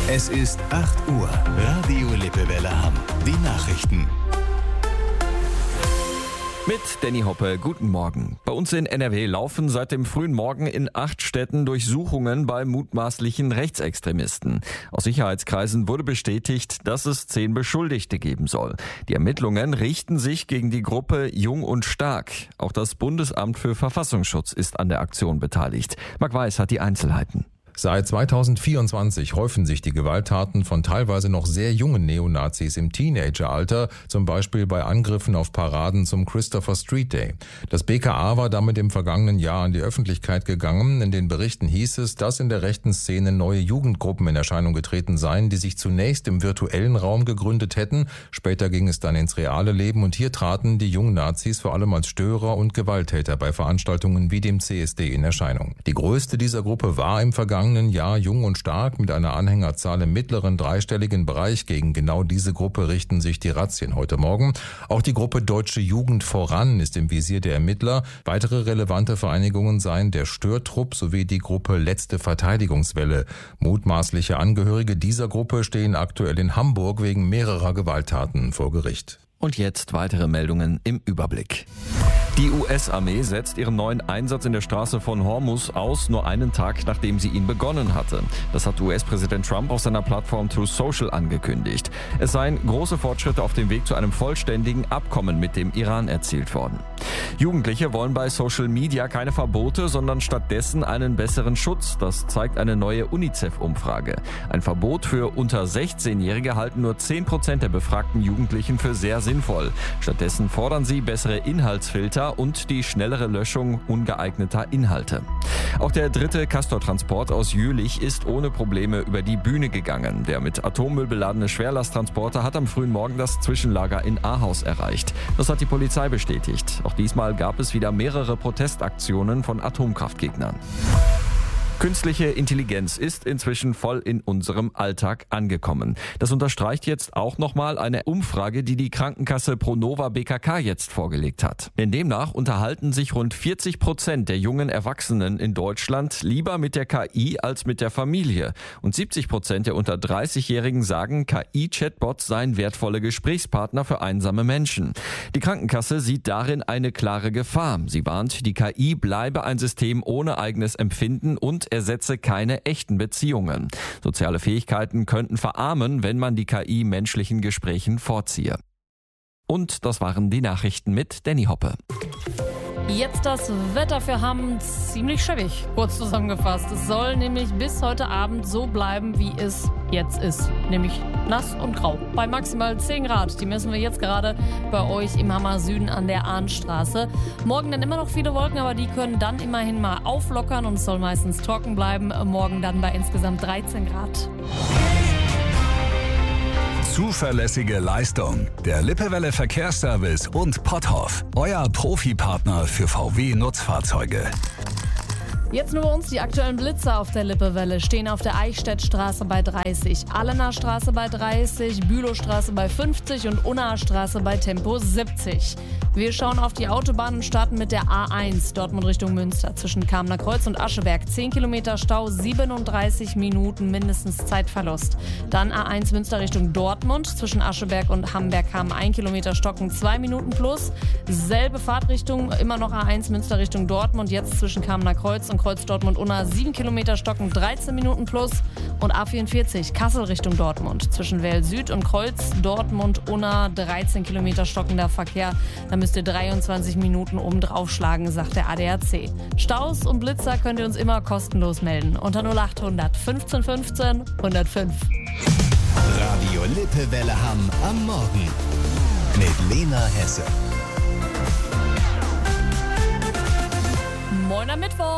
Es ist 8 Uhr. Radio Lippewelle Hamm. Die Nachrichten. Mit Danny Hoppe, guten Morgen. Bei uns in NRW laufen seit dem frühen Morgen in 8 Städten Durchsuchungen bei mutmaßlichen Rechtsextremisten. Aus Sicherheitskreisen wurde bestätigt, dass es 10 Beschuldigte geben soll. Die Ermittlungen richten sich gegen die Gruppe Jung und Stark. Auch das Bundesamt für Verfassungsschutz ist an der Aktion beteiligt. Marc Weiß hat die Einzelheiten. Seit 2024 häufen sich die Gewalttaten von teilweise noch sehr jungen Neonazis im Teenageralter, zum Beispiel bei Angriffen auf Paraden zum Christopher Street Day. Das BKA war damit im vergangenen Jahr an die Öffentlichkeit gegangen. In den Berichten hieß es, dass in der rechten Szene neue Jugendgruppen in Erscheinung getreten seien, die sich zunächst im virtuellen Raum gegründet hätten. Später ging es dann ins reale Leben und hier traten die jungen Nazis vor allem als Störer und Gewalttäter bei Veranstaltungen wie dem CSD in Erscheinung. Die größte dieser Gruppe war im vergangenen Jahr Jung und Stark mit einer Anhängerzahl im mittleren dreistelligen Bereich. Gegen genau diese Gruppe richten sich die Razzien heute Morgen. Auch die Gruppe Deutsche Jugend voran ist im Visier der Ermittler. Weitere relevante Vereinigungen seien der Störtrupp sowie die Gruppe Letzte Verteidigungswelle. Mutmaßliche Angehörige dieser Gruppe stehen aktuell in Hamburg wegen mehrerer Gewalttaten vor Gericht. Und jetzt weitere Meldungen im Überblick. Die US-Armee setzt ihren neuen Einsatz in der Straße von Hormuz aus, nur einen Tag nachdem sie ihn begonnen hatte. Das hat US-Präsident Trump auf seiner Plattform Truth Social angekündigt. Es seien große Fortschritte auf dem Weg zu einem vollständigen Abkommen mit dem Iran erzielt worden. Jugendliche wollen bei Social Media keine Verbote, sondern stattdessen einen besseren Schutz. Das zeigt eine neue UNICEF-Umfrage. Ein Verbot für unter 16-Jährige halten nur 10% der befragten Jugendlichen für sehr sinnvoll. Stattdessen fordern sie bessere Inhaltsfilter und die schnellere Löschung ungeeigneter Inhalte. Auch der 3. Castor-Transport aus Jülich ist ohne Probleme über die Bühne gegangen. Der mit Atommüll beladene Schwerlasttransporter hat am frühen Morgen das Zwischenlager in Ahaus erreicht. Das hat die Polizei bestätigt. Auch diesmal gab es wieder mehrere Protestaktionen von Atomkraftgegnern. Künstliche Intelligenz ist inzwischen voll in unserem Alltag angekommen. Das unterstreicht jetzt auch nochmal eine Umfrage, die die Krankenkasse Pronova BKK jetzt vorgelegt hat. Denn demnach unterhalten sich rund 40% der jungen Erwachsenen in Deutschland lieber mit der KI als mit der Familie. Und 70% der unter 30-Jährigen sagen, KI-Chatbots seien wertvolle Gesprächspartner für einsame Menschen. Die Krankenkasse sieht darin eine klare Gefahr. Sie warnt, die KI bleibe ein System ohne eigenes Empfinden und ersetze keine echten Beziehungen. Soziale Fähigkeiten könnten verarmen, wenn man die KI menschlichen Gesprächen vorziehe. Und das waren die Nachrichten mit Danny Hoppe. Jetzt das Wetter für Hamm ziemlich schäbig, kurz zusammengefasst. Es soll nämlich bis heute Abend so bleiben, wie es jetzt ist, nämlich nass und grau. Bei maximal 10 Grad, die messen wir jetzt gerade bei euch im Hammer Süden an der Ahnstraße. Morgen dann immer noch viele Wolken, aber die können dann immerhin mal auflockern und es soll meistens trocken bleiben. Morgen dann bei insgesamt 13 Grad. Zuverlässige Leistung. Der Lippewelle Verkehrsservice und Potthoff. Euer Profipartner für VW-Nutzfahrzeuge. Jetzt nur bei uns die aktuellen Blitzer auf der Lippewelle stehen auf der Eichstättstraße bei 30, Allener Straße bei 30, Bülowstraße bei 50 und Unnaer Straße bei Tempo 70. Wir schauen auf die Autobahn und starten mit der A1 Dortmund Richtung Münster zwischen Kamener Kreuz und Ascheberg. 10 Kilometer Stau, 37 Minuten mindestens Zeitverlust. Dann A1 Münster Richtung Dortmund zwischen Ascheberg und Hamberg-Hamm 1 Kilometer Stocken, 2 Minuten plus. Selbe Fahrtrichtung, immer noch A1 Münster Richtung Dortmund, jetzt zwischen Kamener Kreuz und Kreuz Dortmund-Unna 7 Kilometer Stocken, 13 Minuten plus. Und A44 Kassel Richtung Dortmund zwischen Well Süd und Kreuz Dortmund-Unna 13 Kilometer stockender Verkehr. Da müsst ihr 23 Minuten oben draufschlagen, sagt der ADAC. Staus und Blitzer könnt ihr uns immer kostenlos melden. Unter 0800 15 15 105. Radio Lippewelle Hamm am Morgen mit Lena Hesse. Moin am Mittwoch.